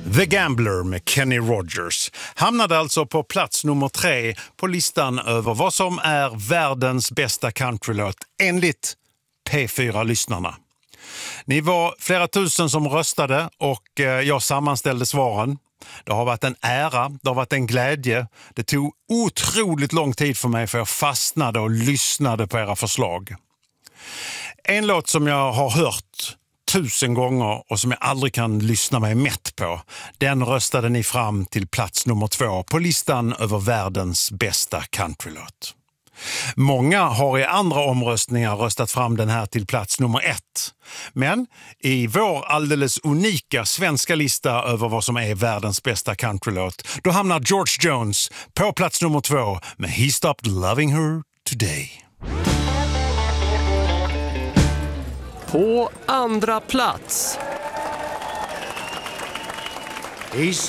The Gambler med Kenny Rogers hamnade alltså på plats nummer 3 på listan över vad som är världens bästa countrylåt enligt P4-lyssnarna. Ni var flera tusen som röstade och jag sammanställde svaren. Det har varit en ära, det har varit en glädje. Det tog otroligt lång tid för mig för jag fastnade och lyssnade på era förslag. En låt som jag har hört 1000 gånger och som jag aldrig kan lyssna mig mätt på, den röstade ni fram till plats nummer 2 på listan över världens bästa countrylåt. Många har i andra omröstningar röstat fram den här till plats nummer 1. Men i vår alldeles unika svenska lista över vad som är världens bästa countrylåt, då hamnar George Jones på plats nummer 2 med He Stopped Loving Her Today. På andra plats. He